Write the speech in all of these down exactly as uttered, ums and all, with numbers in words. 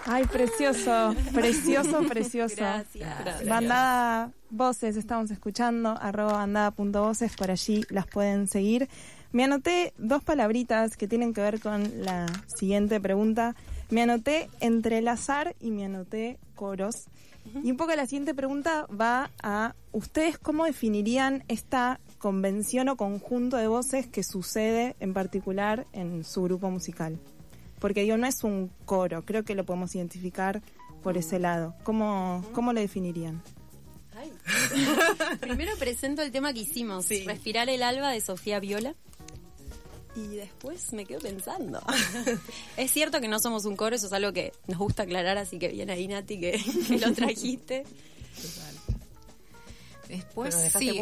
Ay, precioso, precioso, precioso. Gracias. Gracias. Bandada Voces, estamos escuchando, arroba bandada punto voces, por allí las pueden seguir. Me anoté dos palabritas que tienen que ver con la siguiente pregunta. Me anoté entrelazar y me anoté coros. Uh-huh. Y un poco la siguiente pregunta va a ustedes, ¿cómo definirían esta convención o conjunto de voces que sucede en particular en su grupo musical? Porque digo, no es un coro, creo que lo podemos identificar por ese lado. ¿Cómo, cómo lo definirían? Ay. Primero presento el tema que hicimos, sí. Respirar el alba de Sofía Viola. Y después me quedo pensando. Es cierto que no somos un coro, eso es algo que nos gusta aclarar, así que bien ahí, Nati, que, que lo trajiste. Total. Después sí.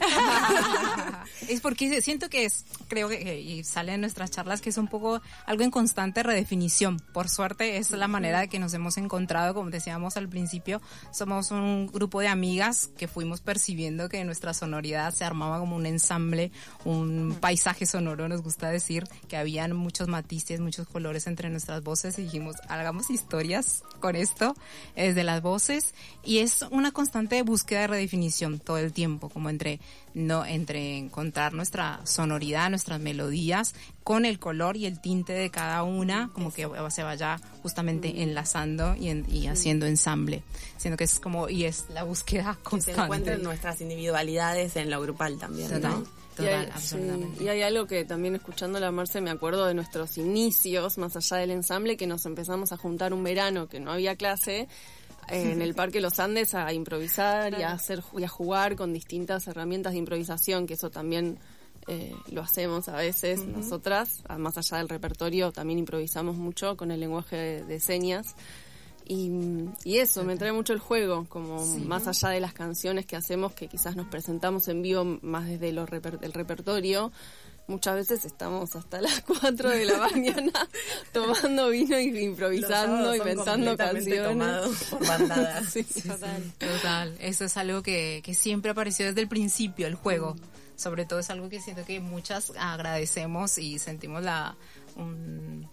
Es porque siento que es, creo que, y sale en nuestras charlas, que es un poco algo en constante redefinición. Por suerte es la manera de que nos hemos encontrado, como decíamos al principio, somos un grupo de amigas que fuimos percibiendo que nuestra sonoridad se armaba como un ensamble, un paisaje sonoro, nos gusta decir, que habían muchos matices, muchos colores entre nuestras voces y dijimos, hagamos historias con esto, desde las voces, y es una constante búsqueda de redefinición todo el tiempo, como entre no entre encontrar nuestra sonoridad, nuestras melodías con el color y el tinte de cada una, como que se vaya justamente enlazando y, en, y haciendo ensamble, siendo que es como, y es la búsqueda constante. Que se encuentren nuestras individualidad en lo grupal también, total, ¿no? Total, y hay, absolutamente. Sí, y hay algo que también escuchando la Marce me acuerdo de nuestros inicios, más allá del ensamble, que nos empezamos a juntar un verano que no había clase, en el Parque Los Andes a improvisar, claro, y a hacer y a jugar con distintas herramientas de improvisación, que eso también eh, lo hacemos a veces, uh-huh, nosotras, más allá del repertorio también improvisamos mucho con el lenguaje de, de señas. Y, y eso, me trae mucho el juego, como sí, más allá de las canciones que hacemos, que quizás nos presentamos en vivo más desde lo reper, el repertorio. Muchas veces estamos hasta las cuatro de la mañana tomando vino y improvisando, inventando canciones. Tomados por bandadas. Sí, sí, total. Sí, total. Eso es algo que, que siempre apareció desde el principio, el juego. Mm. Sobre todo es algo que siento que muchas agradecemos y sentimos la... Un,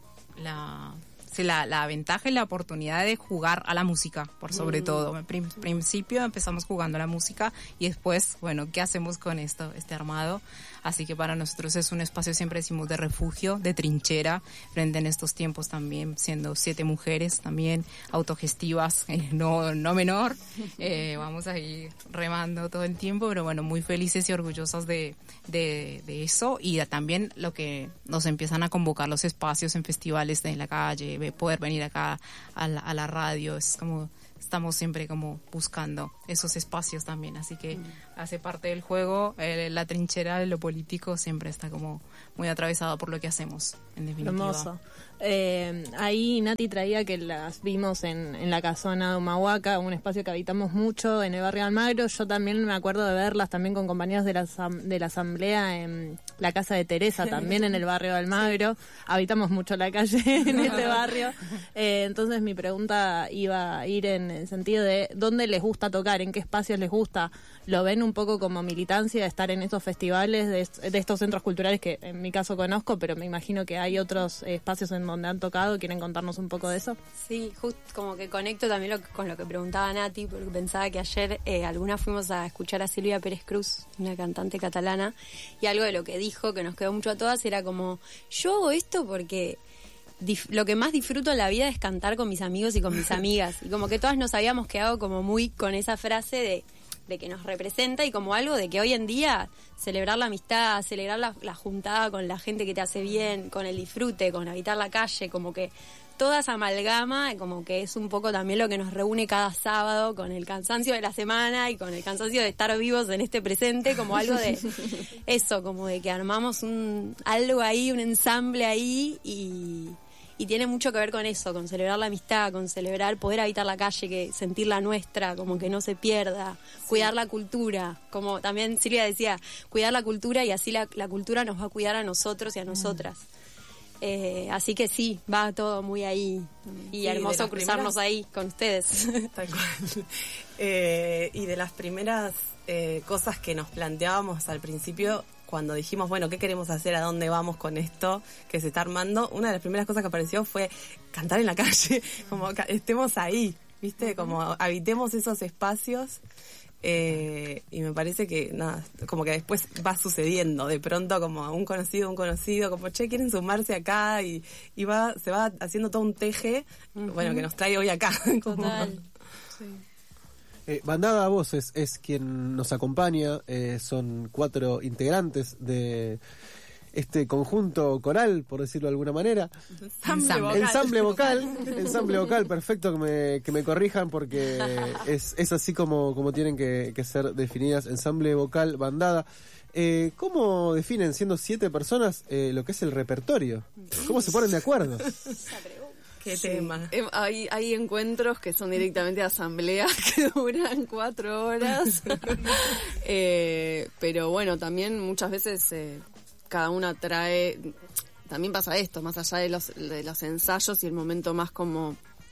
la Sí, la, la ventaja y la oportunidad de jugar a la música, por sobre mm. todo. En prim, principio empezamos jugando a la música y después, bueno, ¿qué hacemos con esto, este armado? Así que para nosotros es un espacio, siempre decimos, de refugio, de trinchera, frente en estos tiempos también, siendo siete mujeres también autogestivas, eh, no, no menor. Eh, vamos a ir remando todo el tiempo, pero bueno, muy felices y orgullosas de, de, de eso, y también lo que nos empiezan a convocar los espacios en festivales de la calle, poder venir acá a la, a la radio, es como estamos siempre como buscando esos espacios también, así que mm. hace parte del juego, eh, la trinchera de lo político siempre está como muy atravesada por lo que hacemos, en definitiva. Hermoso. Eh, ahí Nati traía que las vimos en, en la casona de Humahuaca, un espacio que habitamos mucho en el barrio Almagro. Yo también me acuerdo de verlas también con compañeros de la, de la asamblea en la casa de Teresa, también en el barrio de Almagro. Sí. Habitamos mucho la calle en este barrio. Eh, entonces mi pregunta iba a ir en el sentido de ¿dónde les gusta tocar? ¿En qué espacios les gusta? ¿Lo ven un poco como militancia de estar en esos festivales, de, de estos centros culturales que en mi caso conozco, pero me imagino que hay otros eh, espacios en donde han tocado? ¿Quieren contarnos un poco de eso? Sí, justo como que conecto también lo, con lo que preguntaba Nati, porque pensaba que ayer eh, algunas fuimos a escuchar a Silvia Pérez Cruz, una cantante catalana, y algo de lo que dijo que nos quedó mucho a todas era como, yo hago esto porque dif- lo que más disfruto en la vida es cantar con mis amigos y con mis amigas, y como que todas nos habíamos quedado como muy con esa frase de de que nos representa y como algo de que hoy en día celebrar la amistad, celebrar la, la juntada con la gente que te hace bien, con el disfrute, con habitar la calle, como que toda esa amalgama, como que es un poco también lo que nos reúne cada sábado con el cansancio de la semana y con el cansancio de estar vivos en este presente, como algo de eso, como de que armamos un algo ahí, un ensamble ahí y... Y tiene mucho que ver con eso, con celebrar la amistad, con celebrar poder habitar la calle, que sentir la nuestra, como que no se pierda, sí. Cuidar la cultura, como también Silvia decía, cuidar la cultura y así la, la cultura nos va a cuidar a nosotros y a nosotras. Mm. Eh, así que sí, va todo muy ahí y sí, hermoso cruzarnos primeras... ahí con ustedes. Tal cual. Eh, y de las primeras eh, cosas que nos planteábamos al principio cuando dijimos, bueno, ¿qué queremos hacer? ¿A dónde vamos con esto que se está armando? Una de las primeras cosas que apareció fue cantar en la calle, como que estemos ahí, ¿viste? Como habitemos esos espacios. Eh, y me parece que nada, como que después va sucediendo de pronto, como un conocido, un conocido, como che, quieren sumarse acá, y, y va, se va haciendo todo un teje, uh-huh. bueno, que nos trae hoy acá. Total. Sí. Eh, Bandada Voces es quien nos acompaña, eh, son cuatro integrantes de este conjunto coral, por decirlo de alguna manera. Ensamble vocal. Ensamble vocal, ensamble vocal, perfecto que me, que me corrijan porque es, es así como, como tienen que, que ser definidas, ensamble vocal, bandada. Eh, ¿Cómo definen, siendo siete personas, eh, lo que es el repertorio? ¿Cómo se ponen de acuerdo? ¿Qué sí. tema? Eh, hay, hay encuentros que son directamente asambleas que duran cuatro horas. eh, pero bueno, también muchas veces... Eh, cada una trae, también pasa esto, más allá de los, de los ensayos y el momento más como,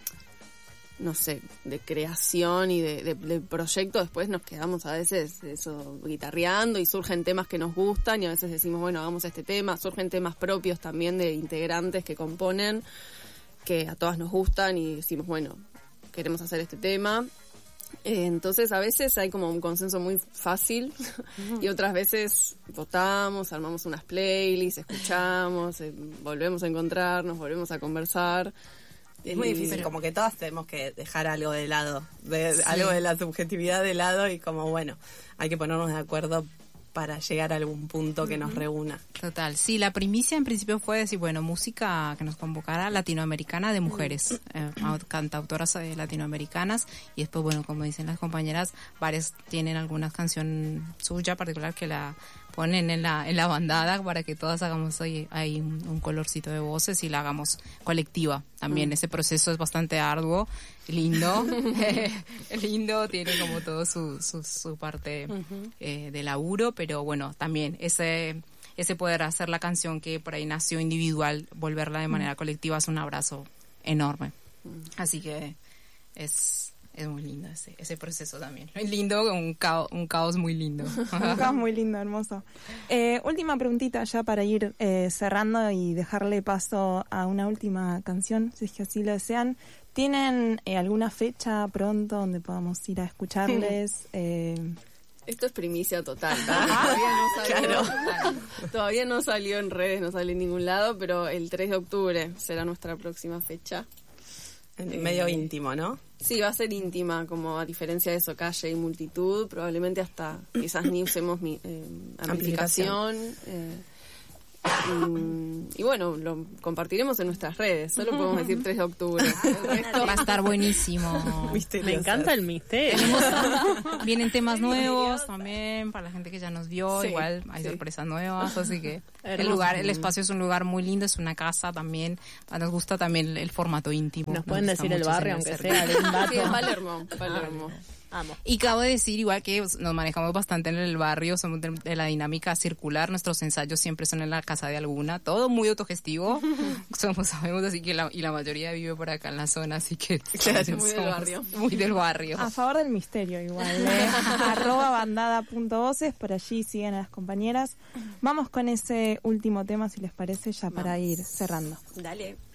no sé, de creación y de, de, de proyecto, después nos quedamos a veces eso guitarreando y surgen temas que nos gustan y a veces decimos, bueno, hagamos este tema, surgen temas propios también de integrantes que componen, que a todas nos gustan y decimos, bueno, queremos hacer este tema. Entonces a veces hay como un consenso muy fácil y otras veces votamos, armamos unas playlists, escuchamos, eh, volvemos a encontrarnos, volvemos a conversar. Es muy difícil, como que todas tenemos que dejar algo de lado, de, sí. algo de la subjetividad de lado y como bueno, hay que ponernos de acuerdo para llegar a algún punto que nos reúna. Total, sí, la primicia en principio fue decir, bueno, música que nos convocara latinoamericana de mujeres, eh, cantautoras eh, latinoamericanas, y después, bueno, como dicen las compañeras, varias tienen alguna canción suya particular que la ponen en la en la bandada para que todas hagamos ahí, ahí un, un colorcito de voces y la hagamos colectiva. También mm. ese proceso es bastante arduo, lindo, lindo, tiene como todo su, su, su parte uh-huh. eh, de laburo, pero bueno, también ese ese poder hacer la canción que por ahí nació individual, volverla de manera mm. colectiva es un abrazo enorme. Mm. Así que es... Es muy lindo ese, ese proceso también. Es lindo, un caos, un caos muy lindo. Un caos muy lindo, hermoso. Eh, última preguntita ya para ir eh, cerrando y dejarle paso a una última canción, si es que así lo desean. ¿Tienen eh, alguna fecha pronto donde podamos ir a escucharles? Eh... Esto es primicia total. Todavía no salió, claro. Todavía no salió en redes, no salió en ningún lado, pero el tres de octubre será nuestra próxima fecha. Eh, medio íntimo, ¿no? Sí, va a ser íntima, como a diferencia de eso, calle y multitud, probablemente hasta quizás ni usemos mi, eh, amplificación. Eh, y, y bueno, lo compartiremos en nuestras redes, solo podemos decir tres de octubre. Va a estar buenísimo. Me encanta el misterio. Tenemos, vienen temas nuevos también para la gente que ya nos vio, sí, igual hay sí. sorpresas nuevas, así que el lugar, el espacio es un lugar muy lindo, es una casa también, nos gusta también el, el formato íntimo. Nos pueden decir el barrio, aunque sea de un dato. Sí, Palermo, Palermo. Amo. Y acabo de decir, igual que nos manejamos bastante en el barrio, somos de, de la dinámica circular, nuestros ensayos siempre son en la casa de alguna, todo muy autogestivo, somos, sabemos así que la, y la mayoría vive por acá en la zona, así que claro, muy del barrio. Muy del barrio. A favor del misterio igual, ¿eh? arroba bandada punto voces, por allí siguen a las compañeras. Vamos con ese último tema, si les parece, ya para Vamos. ir cerrando. Dale.